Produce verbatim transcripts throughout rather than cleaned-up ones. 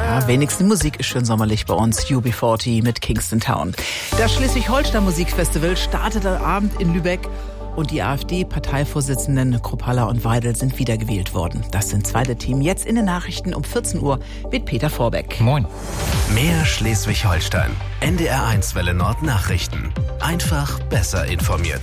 Ja, wenigstens die Musik ist schön sommerlich bei uns. U B vierzig mit Kingston Town. Das Schleswig-Holstein Musikfestival startet am Abend in Lübeck. Und die AfD-Parteivorsitzenden Kruppalla und Weidel sind wiedergewählt worden. Das sind zweite Team jetzt in den Nachrichten um vierzehn Uhr mit Peter Vorbeck. Moin. Mehr Schleswig-Holstein. N D R eins Welle Nord Nachrichten. Einfach besser informiert.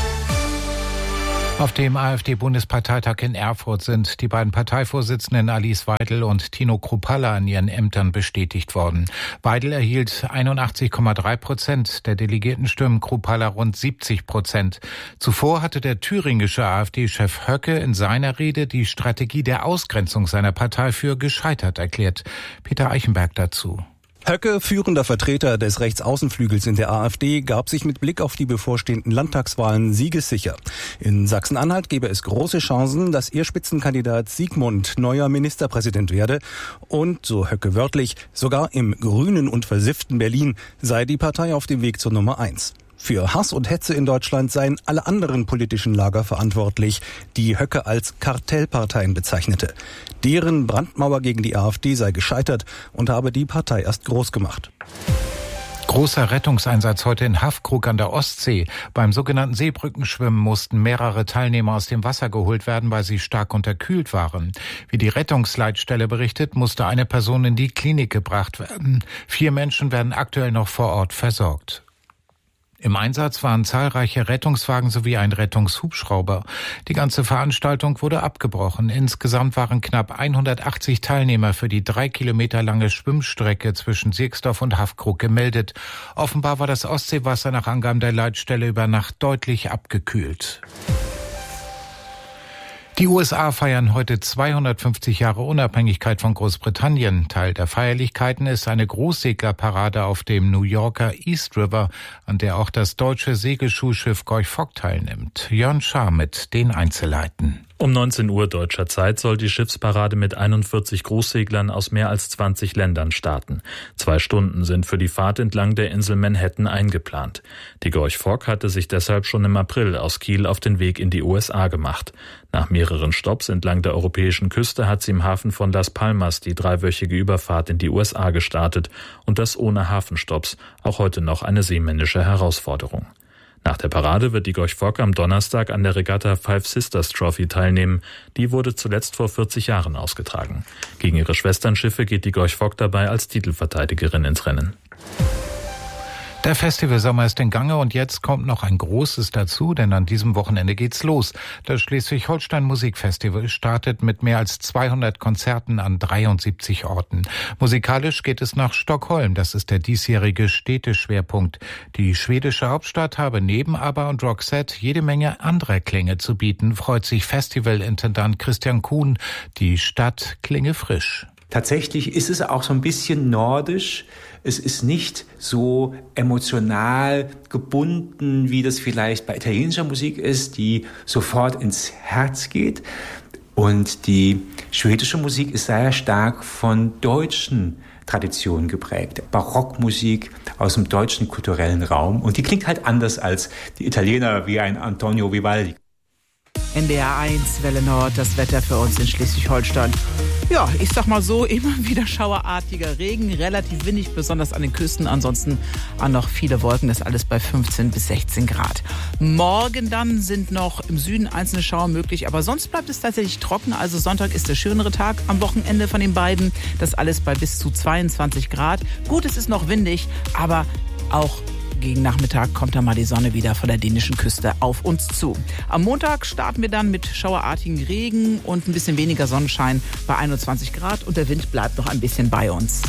Auf dem AfD-Bundesparteitag in Erfurt sind die beiden Parteivorsitzenden Alice Weidel und Tino Kruppalla in ihren Ämtern bestätigt worden. Weidel erhielt einundachtzig Komma drei Prozent der Delegiertenstimmen, Kruppalla rund siebzig Prozent. Zuvor hatte der thüringische AfD-Chef Höcke in seiner Rede die Strategie der Ausgrenzung seiner Partei für gescheitert erklärt. Peter Eichenberg dazu. Höcke, führender Vertreter des Rechtsaußenflügels in der AfD, gab sich mit Blick auf die bevorstehenden Landtagswahlen siegessicher. In Sachsen-Anhalt gebe es große Chancen, dass ihr Spitzenkandidat Sigmund neuer Ministerpräsident werde. Und, so Höcke wörtlich, sogar im grünen und versifften Berlin sei die Partei auf dem Weg zur Nummer eins. Für Hass und Hetze in Deutschland seien alle anderen politischen Lager verantwortlich, die Höcke als Kartellparteien bezeichnete. Deren Brandmauer gegen die AfD sei gescheitert und habe die Partei erst groß gemacht. Großer Rettungseinsatz heute in Haffkrug an der Ostsee. Beim sogenannten Seebrückenschwimmen mussten mehrere Teilnehmer aus dem Wasser geholt werden, weil sie stark unterkühlt waren. Wie die Rettungsleitstelle berichtet, musste eine Person in die Klinik gebracht werden. Vier Menschen werden aktuell noch vor Ort versorgt. Im Einsatz waren zahlreiche Rettungswagen sowie ein Rettungshubschrauber. Die ganze Veranstaltung wurde abgebrochen. Insgesamt waren knapp hundertachtzig Teilnehmer für die drei Kilometer lange Schwimmstrecke zwischen Sierksdorf und Haffkrug gemeldet. Offenbar war das Ostseewasser nach Angaben der Leitstelle über Nacht deutlich abgekühlt. Die U S A feiern heute zweihundertfünfzig Jahre Unabhängigkeit von Großbritannien. Teil der Feierlichkeiten ist eine Großseglerparade auf dem New Yorker East River, an der auch das deutsche Segelschulschiff Gorch Fock teilnimmt. Jörn Schaar mit den Einzelheiten. Um neunzehn Uhr deutscher Zeit soll die Schiffsparade mit einundvierzig Großseglern aus mehr als zwanzig Ländern starten. Zwei Stunden sind für die Fahrt entlang der Insel Manhattan eingeplant. Die Gorch Fock hatte sich deshalb schon im April aus Kiel auf den Weg in die U S A gemacht. Nach mehreren Stopps entlang der europäischen Küste hat sie im Hafen von Las Palmas die dreiwöchige Überfahrt in die U S A gestartet und das ohne Hafenstopps, auch heute noch eine seemännische Herausforderung. Nach der Parade wird die Gorch Fock am Donnerstag an der Regatta Five Sisters Trophy teilnehmen. Die wurde zuletzt vor vierzig Jahren ausgetragen. Gegen ihre Schwesternschiffe geht die Gorch Fock dabei als Titelverteidigerin ins Rennen. Der Festivalsommer ist in Gange und jetzt kommt noch ein großes dazu, denn an diesem Wochenende geht's los. Das Schleswig-Holstein Musikfestival startet mit mehr als zweihundert Konzerten an dreiundsiebzig Orten. Musikalisch geht es nach Stockholm, das ist der diesjährige Städteschwerpunkt. Die schwedische Hauptstadt habe neben ABBA und Roxette jede Menge anderer Klänge zu bieten, freut sich Festivalintendant Christian Kuhn. Die Stadt klinge frisch. Tatsächlich ist es auch so ein bisschen nordisch. Es ist nicht so emotional gebunden, wie das vielleicht bei italienischer Musik ist, die sofort ins Herz geht. Und die schwedische Musik ist sehr stark von deutschen Traditionen geprägt. Barockmusik aus dem deutschen kulturellen Raum. Und die klingt halt anders als die Italiener wie ein Antonio Vivaldi. N D R eins Welle Nord, das Wetter für uns in Schleswig-Holstein. Ja, ich sag mal so, immer wieder schauerartiger Regen, relativ windig, besonders an den Küsten. Ansonsten auch noch viele Wolken, das alles bei fünfzehn bis sechzehn Grad. Morgen dann sind noch im Süden einzelne Schauer möglich, aber sonst bleibt es tatsächlich trocken. Also Sonntag ist der schönere Tag am Wochenende von den beiden. Das alles bei bis zu zweiundzwanzig Grad. Gut, es ist noch windig, aber auch gegen Nachmittag kommt dann mal die Sonne wieder von der dänischen Küste auf uns zu. Am Montag starten wir dann mit schauerartigen Regen und ein bisschen weniger Sonnenschein bei einundzwanzig Grad und der Wind bleibt noch ein bisschen bei uns.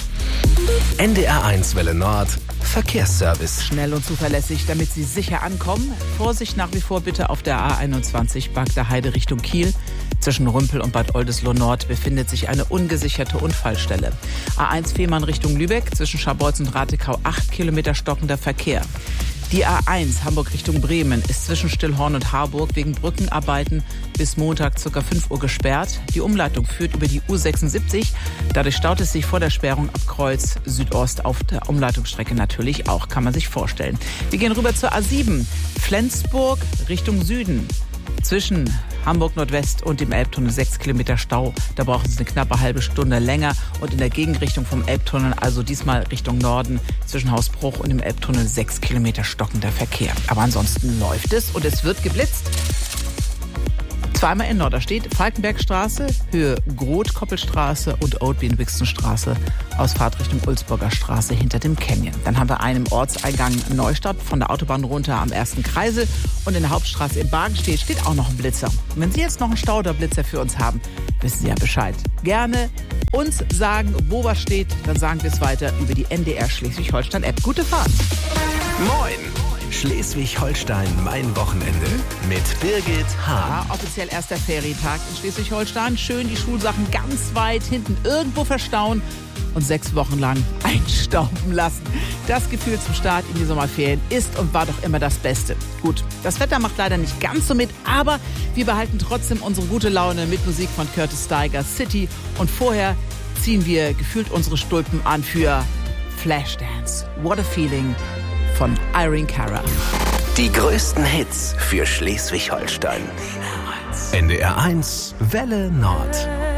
N D R eins Welle Nord Verkehrsservice. Schnell und zuverlässig, damit Sie sicher ankommen. Vorsicht nach wie vor bitte auf der A einundzwanzig Bagder Heide Richtung Kiel. Zwischen Rümpel und Bad Oldesloe Nord befindet sich eine ungesicherte Unfallstelle. A eins Fehmarn Richtung Lübeck, zwischen Scharbeutz und Ratekau acht Kilometer stockender Verkehr. Die A eins Hamburg Richtung Bremen ist zwischen Stillhorn und Harburg wegen Brückenarbeiten bis Montag ca. fünf Uhr gesperrt. Die Umleitung führt über die U sechsundsiebzig. Dadurch staut es sich vor der Sperrung ab Kreuz Südost auf der Umleitungsstrecke natürlich auch, kann man sich vorstellen. Wir gehen rüber zur A sieben Flensburg Richtung Süden. Zwischen Hamburg Nordwest und im Elbtunnel sechs Kilometer Stau. Da brauchen Sie eine knappe halbe Stunde länger. Und in der Gegenrichtung vom Elbtunnel, also diesmal Richtung Norden, zwischen Hausbruch und dem Elbtunnel sechs Kilometer stockender Verkehr. Aber ansonsten läuft es und es wird geblitzt. Zweimal in Norderstedt, Falkenbergstraße, Höhe Groth-Koppelstraße und Old-Bien-Wixenstraße, Ausfahrt Richtung Ulzburger Straße hinter dem Canyon. Dann haben wir einen im Ortseingang Neustadt von der Autobahn runter am ersten Kreisel und in der Hauptstraße in Bargenstedt steht auch noch ein Blitzer. Und wenn Sie jetzt noch einen Stauderblitzer für uns haben, wissen Sie ja Bescheid. Gerne uns sagen, wo was steht, dann sagen wir es weiter über die N D R Schleswig-Holstein-App. Gute Fahrt! Moin! Schleswig-Holstein, mein Wochenende mit Birgit Hahn. Ja, offiziell erster Ferientag in Schleswig-Holstein. Schön die Schulsachen ganz weit hinten irgendwo verstauen und sechs Wochen lang einstauben lassen. Das Gefühl zum Start in die Sommerferien ist und war doch immer das Beste. Gut, das Wetter macht leider nicht ganz so mit, aber wir behalten trotzdem unsere gute Laune mit Musik von Curtis Steiger, City. Und vorher ziehen wir gefühlt unsere Stulpen an für Flashdance. What a Feeling von Irene Cara. Die größten Hits für Schleswig-Holstein. N D R eins Welle Nord.